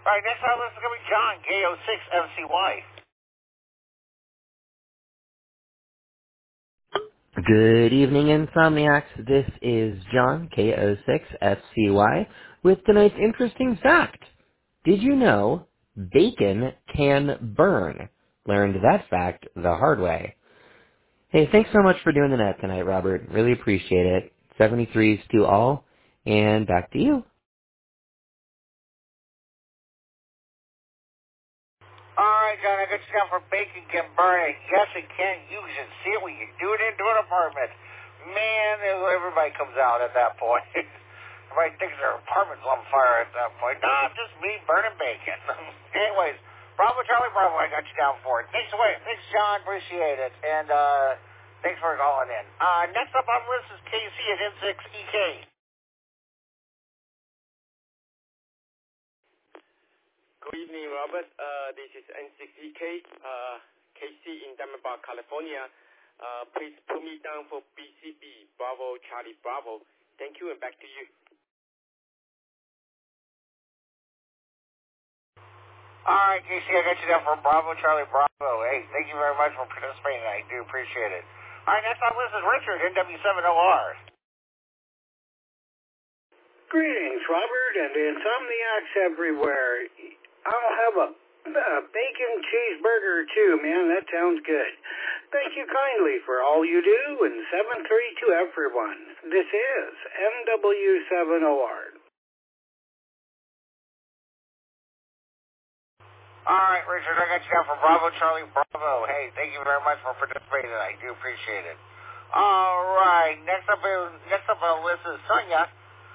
All right, next on the list is going to be John, K06FCY. Good evening, Insomniacs. This is John, K06FCY, with tonight's interesting fact. Did you know bacon can burn? Learned that fact the hard way. Hey, thanks so much for doing the net tonight, Robert. Really appreciate it. 73s to all, and back to you. All right, John, I got you down for bacon can burn it. Yes, it can. Use it. See it when you do it into an apartment. Man, everybody comes out at that point. Everybody thinks their apartment's on fire at that point. No, I'm just me burning bacon. Anyways, Bravo, Charlie, Bravo, I got you down for it. Thanks, thanks, John. Appreciate it. And thanks for calling in. Next up on the list is KC at N6EK. Good evening, Robert. This is N6EK, KC in Diamond Bar, California. Please put me down for BCB, Bravo, Charlie, Bravo. Thank you, and back to you. All right, KC, I got you down for Bravo, Charlie, Bravo. Hey, thank you very much for participating. I do appreciate it. All right, next on the list is Richard, NW7OR. Greetings, Robert, and Insomniacs everywhere. I'll have a bacon cheeseburger, too, man. That sounds good. Thank you kindly for all you do, and 7-3 to everyone. This is NW7OR. All right, Richard, I got you down for Bravo, Charlie, Bravo. Hey, thank you very much for participating. I do appreciate it. All right, next up on the list is Sonia,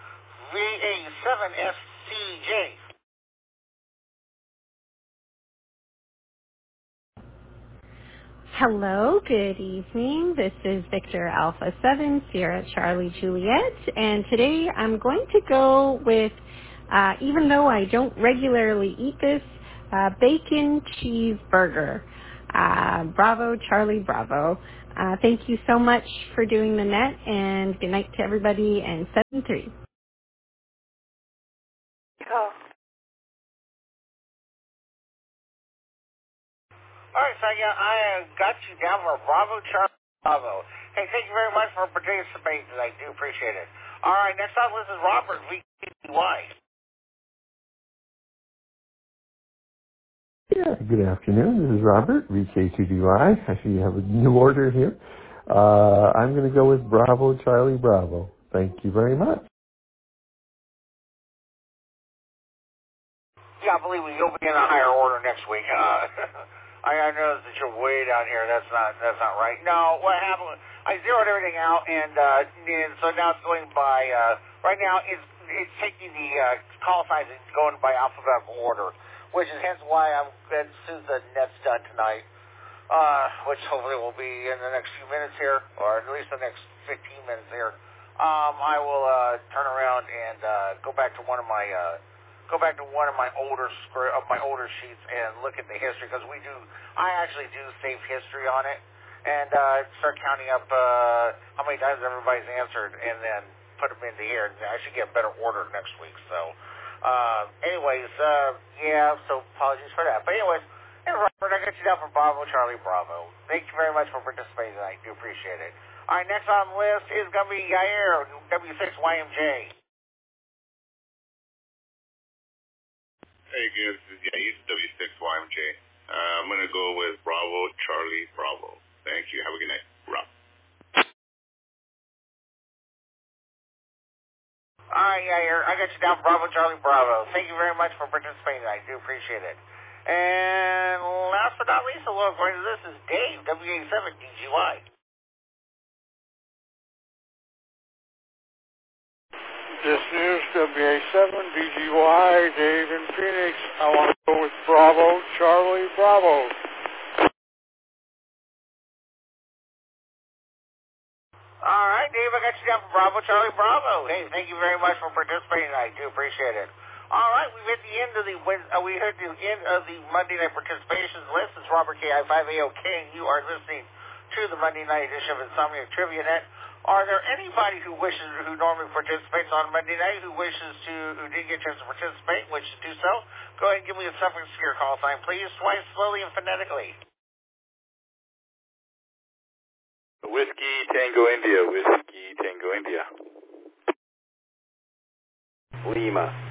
VA7SCJ. Hello, good evening. This is Victor Alpha 7, Sierra Charlie Juliet, and today I'm going to go with, even though I don't regularly eat this, bacon cheeseburger. Bravo, Charlie, Bravo. Thank you so much for doing the net, and good night to everybody, and 7-3. Oh. All right, Sonia, I got you down for Bravo, Charlie, Bravo. Hey, thank you very much for participating. I do appreciate it. All right, next on the list is Robert, VKY. Yeah, good afternoon. This is Robert, VK2DY. Actually, you have a new order here. I'm going to go with Bravo, Charlie, Bravo. Thank you very much. Yeah, I believe you'll be in a higher order next week. I noticed that you're way down here. That's not right. No, what happened? I zeroed everything out, and so now it's going by. Right now, it's taking the call signs and going by alphabetical order, which is hence why as soon as the net's done tonight, which hopefully will be in the next few minutes here, or at least the next 15 minutes here. I will turn around and go back to one of my older sheets and look at the history, because I actually do save history on it, and start counting up how many times everybody's answered, and then put them into here. I should get a better order next week. So, anyways, so apologies for that. But anyways, hey Robert, I got you down for Bravo, Charlie, Bravo. Thank you very much for participating. I do appreciate it. All right, next on the list is going to be Yair, W6YMJ. Hey again, this is Yair, W6YMJ. I'm going to go with Bravo, Charlie, Bravo. Thank you. Have a good night. Rob. All right, Yair, I got you down for Bravo, Charlie, Bravo. Thank you very much for participating. I do appreciate it. And last but not least, hello, according to this is Dave, W87DGY. This is WA7BGY, Dave in Phoenix. I want to go with Bravo, Charlie, Bravo. All right, Dave, I got you down for Bravo, Charlie, Bravo. Hey, thank you very much for participating. I do appreciate it. All right, we've hit the end of the Monday night participations list. It's Robert KI5AOK, and you are listening to the Monday night edition of Insomniac Trivia Net Are there anybody who normally participates on Monday night who didn't get a chance to participate, wishes to do so? Go ahead and give me a suffix to your call sign, please, twice, slowly and phonetically. Whiskey Tango India, Whiskey Tango India. Lima.